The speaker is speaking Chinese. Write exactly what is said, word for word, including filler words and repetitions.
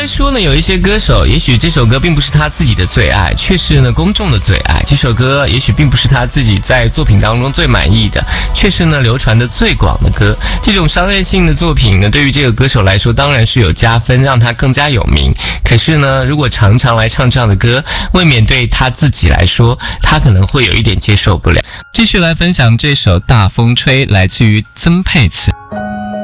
在说呢，有一些歌手，也许这首歌并不是他自己的最爱，却是呢公众的最爱。这首歌也许并不是他自己在作品当中最满意的，却是呢流传的最广的歌。这种商业性的作品呢，对于这个歌手来说当然是有加分，让他更加有名。可是呢，如果常常来唱这样的歌，未免对他自己来说，他可能会有一点接受不了。继续来分享这首《大风吹》，来自于曾沛慈。